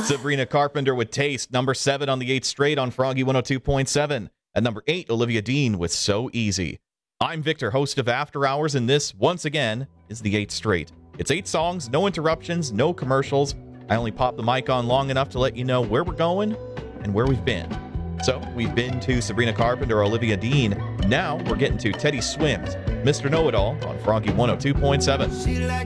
Sabrina Carpenter with Taste, number 7 on the 8th straight on Froggy 102.7. At number 8, Olivia Dean with So Easy. I'm Victor, host of After Hours, and this, once again, is the 8th straight. It's 8 songs, no interruptions, no commercials. I only pop the mic on long enough to let you know where we're going and where we've been. So, we've been to Sabrina Carpenter, Olivia Dean. Now, we're getting to Teddy Swims, Mr. Know-It-All on Froggy 102.7. She like